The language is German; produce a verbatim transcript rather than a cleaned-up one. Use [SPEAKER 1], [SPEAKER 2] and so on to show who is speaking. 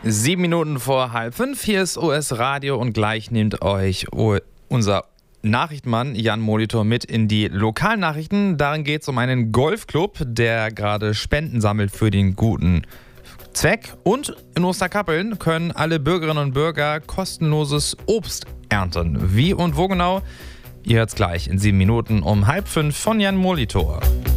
[SPEAKER 1] Sieben Minuten vor halb fünf, hier ist O S Radio und gleich nimmt euch unser Nachrichtenmann Jan Molitor mit in die Lokalnachrichten. Darin geht es um einen Golfclub, der gerade Spenden sammelt für den guten Zweck. Und in Osterkappeln können alle Bürgerinnen und Bürger kostenloses Obst ernten. Wie und wo genau? Ihr hört's gleich in sieben Minuten um halb fünf von Jan Molitor.